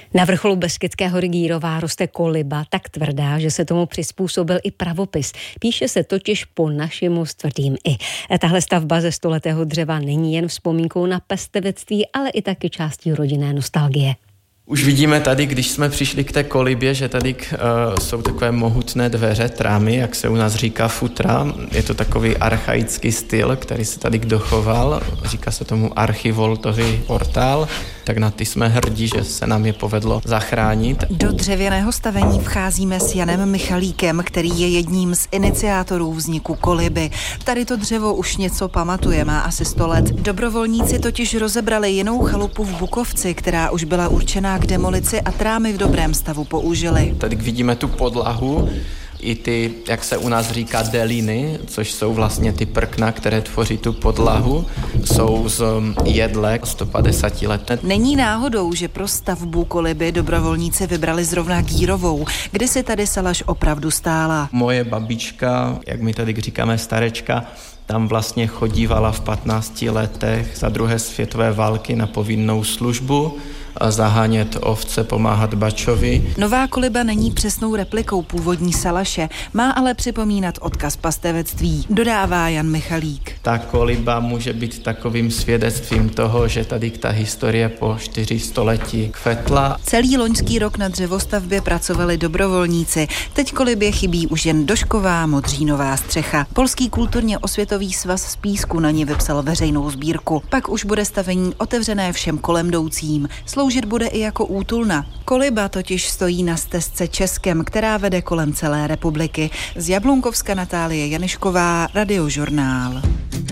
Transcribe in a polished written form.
Na vrcholu Beskydské hory Gírová roste koliba tak tvrdá, že se tomu přizpůsobil i pravopis. Píše se totiž po našemu s tvrdým i. Tahle stavba ze stoletého dřeva není jen vzpomínkou na pestevectví, ale i taky částí rodinné nostalgie. Už vidíme tady, když jsme přišli k té kolibě, že tady jsou takové mohutné dveře, trámy, jak se u nás říká futra. Je to takový archaický styl, který se tady dochoval. Říká se tomu archivoltový portál. Tak na ty jsme hrdí, že se nám je povedlo zachránit. Do dřevěného stavení vcházíme s Janem Michalíkem, který je jedním z iniciátorů vzniku koliby. Tady to dřevo už něco pamatuje, má asi 100 let. Dobrovolníci totiž rozebrali jinou chalupu v Bukovci, která už byla určená k demolici a trámy v dobrém stavu použili. Tady vidíme tu podlahu, i ty, jak se u nás říká, deliny, což jsou vlastně ty prkna, které tvoří tu podlahu, jsou z jedle 150 let. Není náhodou, že pro stavbu koliby dobrovolníci vybrali zrovna Gírovou, kde si tady Salaš opravdu stála. Moje babička, jak my tady říkáme starečka, tam vlastně chodívala v 15 letech za druhé světové války na povinnou službu, zahánět ovce, pomáhat bačovi. Nová koliba není přesnou replikou původní Salaše, má ale připomínat odkaz pastevectví, dodává Jan Michalík. Ta koliba může být takovým svědectvím toho, že tady ta historie po 4 století kvetla. Celý loňský rok na dřevostavbě pracovali dobrovolníci. Teď kolibě chybí už jen došková modřínová střecha. Polský kulturně osvětový svaz z Písku na ní vypsal veřejnou sbírku. Pak už bude stavení otevřené všem kolem jdoucím. Sloužit bude i jako útulna. Koliba totiž stojí na stezce Českem, která vede kolem celé republiky. Z Jablunkovska Natálie Janišková, Radiožurnál.